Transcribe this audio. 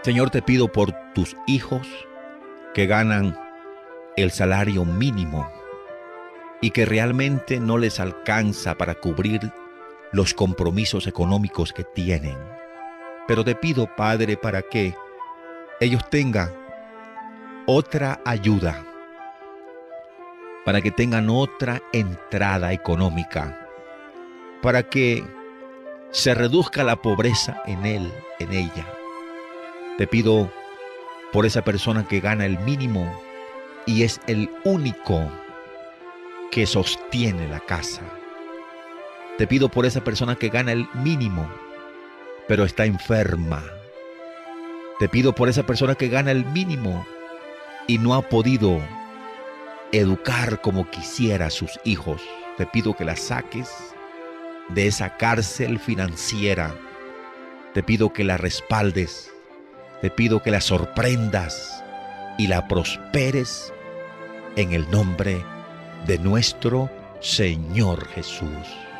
Señor, te pido por tus hijos que ganan el salario mínimo y que realmente no les alcanza para cubrir los compromisos económicos que tienen. Pero te pido, Padre, para que ellos tengan otra ayuda, para que tengan otra entrada económica, para que se reduzca la pobreza en él, en ella. Te pido por esa persona que gana el mínimo y es el único que sostiene la casa. Te pido por esa persona que gana el mínimo, pero está enferma. Te pido por esa persona que gana el mínimo y no ha podido educar como quisiera a sus hijos. Te pido que la saques de esa cárcel financiera. Te pido que la respaldes. Te pido que la sorprendas y la prosperes en el nombre de nuestro Señor Jesús.